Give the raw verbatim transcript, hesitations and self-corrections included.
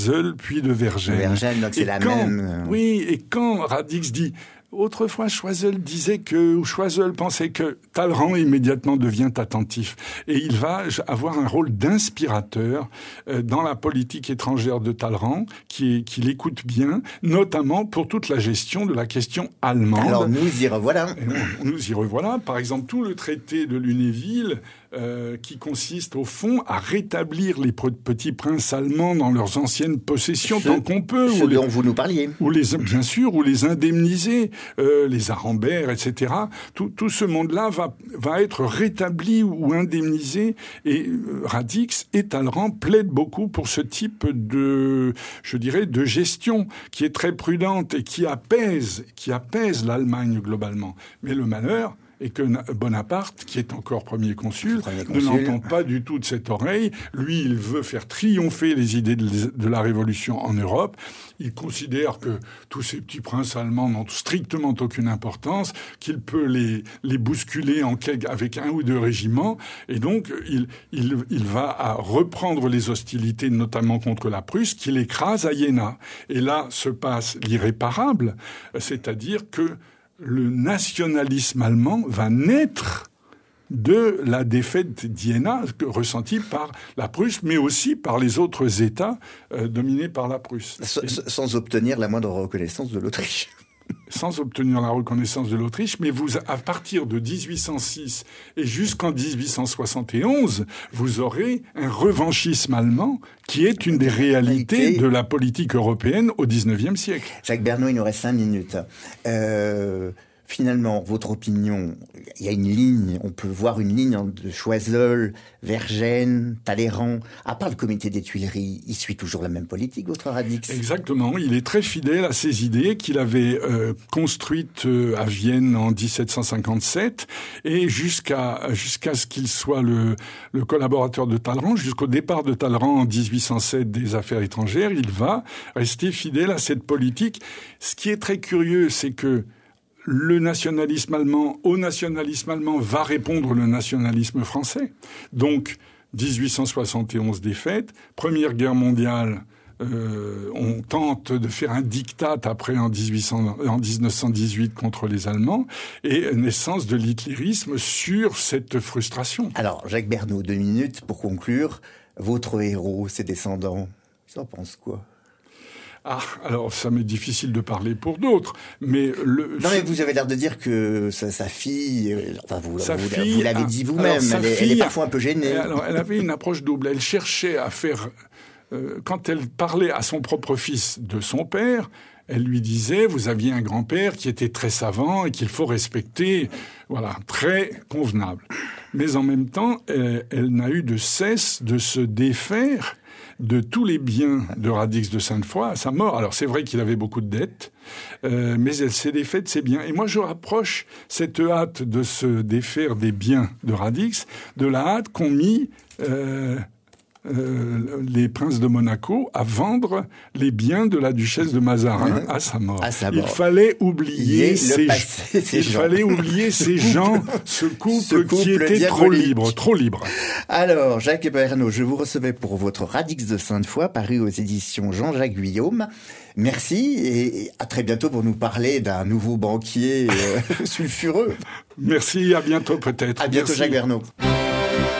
Choiseul, puis de Vergennes. Vergennes, donc c'est et la quand, même... Oui, et quand Radix dit... Autrefois, Choiseul disait que, ou Choiseul pensait que Talleyrand immédiatement devient attentif. Et il va avoir un rôle d'inspirateur euh, dans la politique étrangère de Talleyrand, qui est, qu'il écoute bien, notamment pour toute la gestion de la question allemande. Alors nous y revoilà. On, nous y revoilà. Par exemple, tout le traité de Lunéville, euh, qui consiste au fond à rétablir les petits princes allemands dans leurs anciennes possessions, ce, tant qu'on peut. Ce ou dont les, vous nous parliez. Ou les, bien sûr, ou les indemniser. Euh, les Arambert, et cetera. Tout, tout ce monde-là va, va être rétabli ou indemnisé. Et euh, Radix et Talleyrand plaident beaucoup pour ce type de, je dirais, de gestion qui est très prudente et qui apaise, qui apaise l'Allemagne globalement. Mais le malheur, et que Bonaparte, qui est encore premier consul, premier consul. ne l'entend pas du tout de cette oreille. Lui, il veut faire triompher les idées de, de la Révolution en Europe. Il considère que tous ces petits princes allemands n'ont strictement aucune importance, qu'il peut les, les bousculer en quelque, avec un ou deux régiments. Et donc, il, il, il va à reprendre les hostilités, notamment contre la Prusse, qu'il écrase à Iéna. Et là se passe l'irréparable, c'est-à-dire que le nationalisme allemand va naître de la défaite d'Iéna, ressentie par la Prusse, mais aussi par les autres États euh, dominés par la Prusse. Sans, sans obtenir la moindre reconnaissance de l'Autriche. Sans obtenir la reconnaissance de l'Autriche, mais vous, à partir de dix-huit cent six et jusqu'en dix-huit cent soixante et onze, vous aurez un revanchisme allemand qui est une des réalités de la politique européenne au dix-neuvième siècle. Jacques Bernaud, il nous reste cinq minutes. Euh... Finalement, votre opinion, il y a une ligne, on peut voir une ligne de Choiseul, Vergennes, Talleyrand. À part le comité des Tuileries, il suit toujours la même politique, votre Radix ? Exactement, il est très fidèle à ses idées qu'il avait euh, construites euh, à Vienne en dix-sept cent cinquante-sept et jusqu'à jusqu'à ce qu'il soit le, le collaborateur de Talleyrand, jusqu'au départ de Talleyrand en dix-huit cent sept des Affaires étrangères, il va rester fidèle à cette politique. Ce qui est très curieux, c'est que le nationalisme allemand, au nationalisme allemand va répondre le nationalisme français. Donc, dix-huit cent soixante et onze défaite, Première Guerre mondiale, euh, on tente de faire un diktat après en, dix-huit cents, en dix-neuf cent dix-huit contre les Allemands, et naissance de l'hitlérisme sur cette frustration. Alors, Jacques Bernaud, deux minutes pour conclure. Votre héros, ses descendants, ils en pensent quoi ? Ah, alors ça m'est difficile de parler pour d'autres, mais le... Non, mais vous avez l'air de dire que sa, sa fille, enfin vous, sa vous, fille vous l'avez a, dit vous-même, elle, elle est parfois un peu gênée. Alors, elle avait une approche double. Elle cherchait à faire, euh, quand elle parlait à son propre fils de son père, elle lui disait, vous aviez un grand-père qui était très savant et qu'il faut respecter, voilà, très convenable. Mais en même temps, elle, elle n'a eu de cesse de se défaire de tous les biens de Radix de Sainte-Foy à sa mort. Alors c'est vrai qu'il avait beaucoup de dettes, euh, mais elle s'est défaite de ses biens. Et moi je rapproche cette hâte de se défaire des biens de Radix de la hâte qu'ont mis euh, euh, les princes de Monaco à vendre les biens de la duchesse de Mazarin à sa mort. À sa mort. Il fallait oublier ces, passé, ces il gens. fallait oublier ces gens, ce couple, ce couple qui était diabolique. trop libre, trop libre. Alors, Jacques Bernaud, je vous recevais pour votre Radix de Sainte-Foy, paru aux éditions Jean-Jacques Guillaume. Merci et à très bientôt pour nous parler d'un nouveau banquier euh, sulfureux. Merci, à bientôt peut-être. À bientôt, Merci. Jacques Bernaud.